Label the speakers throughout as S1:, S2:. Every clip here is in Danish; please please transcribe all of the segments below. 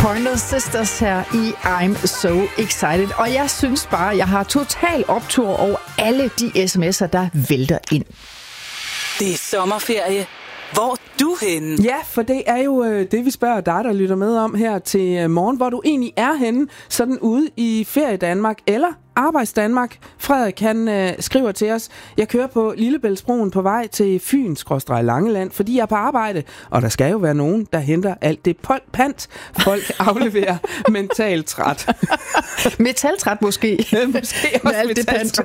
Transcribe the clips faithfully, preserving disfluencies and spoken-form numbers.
S1: Pointer Sisters her i I'm So Excited. Og jeg synes bare, jeg har total optur over alle de sms'er, der vælter ind.
S2: Det er sommerferie. Hvor er du henne?
S3: Ja, for det er jo øh, det, vi spørger dig, der lytter med om her til øh, morgen, hvor du egentlig er henne, sådan ude i ferie Danmark eller Arbejdsdanmark. Frederik, han øh, skriver til os, jeg kører på Lillebæltsbroen på vej til Fyn-Langeland, fordi jeg er på arbejde, og der skal jo være nogen, der henter alt det pant, folk afleverer mentalt træt.
S1: Metaltræt måske.
S3: Måske også
S1: alt det pant.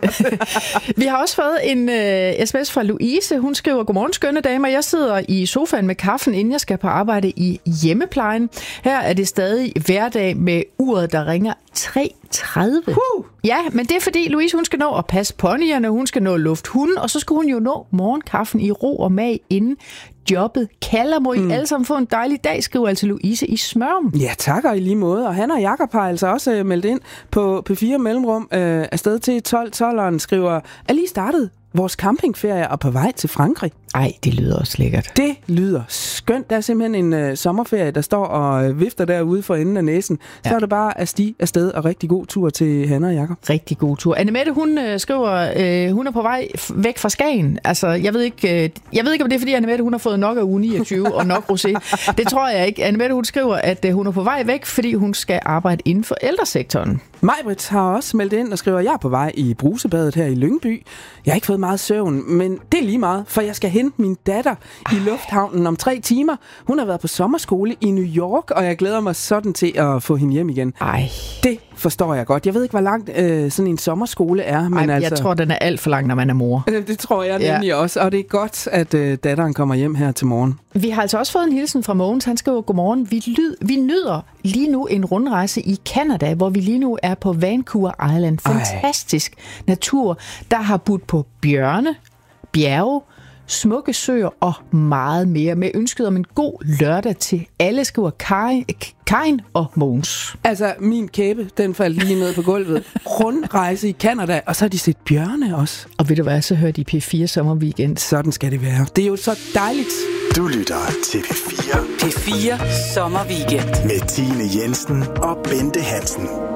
S1: Vi har også fået en øh, sms fra Louise. Hun skriver, godmorgen skønne damer, jeg sidder i sofaen med kaffen, inden jeg skal på arbejde i hjemmeplejen. Her er det stadig hverdag med uret, der ringer tre tredive.
S3: Uh.
S1: Ja, men det er fordi Louise, hun skal nå at passe ponyerne, hun skal nå luft hunden, og så skal hun jo nå morgenkaffen i ro og mag, inden jobbet kalder. Må I mm. alle sammen få en dejlig dag, skriver altså Louise i Smørum.
S3: Ja, takker i lige måde. Og han og Jakob har altså også øh, meldt ind på P fire Mellemrum øh, afsted til tolv tolveren, skriver, er lige startet vores campingferie og på vej til Frankrig.
S1: Ej, det lyder også lækkert.
S3: Det lyder skønt. Der er simpelthen en øh, sommerferie, der står og øh, vifter derude for enden af næsen. Så ja. Er det bare at stige afsted, og rigtig god tur til Hanne og Jakob.
S1: Rigtig god tur. Annemette, hun øh, skriver, øh, hun er på vej f- væk fra Skagen. Altså, jeg ved ikke, øh, jeg ved ikke om det er, fordi Annemette, hun har fået nok af uge niogtyve og nok rosé. Det tror jeg ikke. Annemette, hun skriver, at øh, hun er på vej væk, fordi hun skal arbejde inden for ældresektoren.
S3: Majbrit har også meldt ind og skriver, jeg er på vej i Brusebadet her i Lyngby. Jeg har ikke fået meget søvn, men det er lige meget, for jeg skal hente min datter i lufthavnen om tre timer. Hun har været på sommerskole i New York, og jeg glæder mig sådan til at få hende hjem igen.
S1: Ej.
S3: Det forstår jeg godt. Jeg ved ikke, hvor langt øh, sådan en sommerskole er. Men
S1: Ej,
S3: altså,
S1: jeg tror, den er alt for lang, når man er mor.
S3: Det tror jeg nemlig ja. også, og det er godt, at øh, datteren kommer hjem her til morgen.
S1: Vi har altså også fået en hilsen fra Mogens. Han skriver, godmorgen. Vi, lyd, vi nyder lige nu en rundrejse i Canada, hvor vi lige nu er på Vancouver Island. Fantastisk Ej. natur, der har budt på bjørne, bjerge, smukke søer og meget mere. Med ønsket om en god lørdag til alle, skriver Karin, Karin og Mogens.
S3: Altså, min kæbe, den faldt lige ned på gulvet. Rundrejse i Canada, og så har de set bjørne også.
S1: Og ved du hvad, så hører de P fire Sommerweekend.
S3: Sådan skal det være. Det er jo så dejligt.
S4: Du lytter til P fire.
S2: P fire Sommerweekend.
S4: Med Tine Jensen og Bente Hansen.